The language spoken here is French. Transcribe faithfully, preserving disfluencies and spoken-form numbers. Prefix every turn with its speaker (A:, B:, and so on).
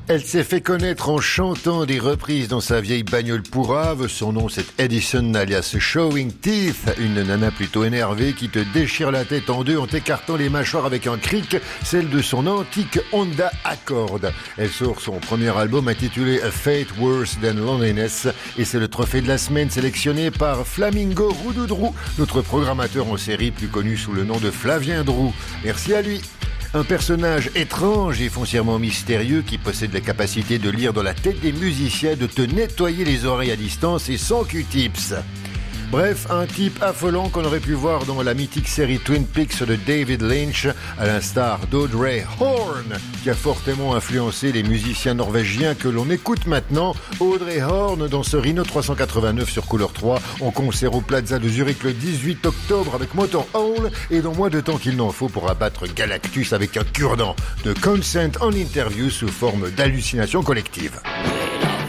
A: Elle s'est fait connaître en chantant des reprises dans sa vieille bagnole pourrave. Son nom c'est Edison alias Showing Teeth, une nana plutôt énervée qui te déchire la tête en deux en t'écartant les mâchoires avec un cric, celle de son antique Honda Accord. Elle sort son premier album intitulé A Fate Worse Than Loneliness et c'est le trophée de la semaine sélectionné par Flamingo Roudoudrou, notre programmateur en série plus connu sous le nom de Flavien Drou. Merci à lui. Un personnage étrange et foncièrement mystérieux qui possède la capacité de lire dans la tête des musiciens, de te nettoyer les oreilles à distance et sans Q-tips. Bref, un type affolant qu'on aurait pu voir dans la mythique série Twin Peaks de David Lynch, à l'instar d'Audrey Horne, qui a fortement influencé les musiciens norvégiens que l'on écoute maintenant. Audrey Horne dans ce Rhino trois cent quatre-vingt-neuf sur Couleur trois, en concert au Plaza de Zurich le dix-huit octobre avec Motorhead, et dans moins de temps qu'il n'en faut pour abattre Galactus avec un cure-dent de Consent en interview sous forme d'hallucination collective.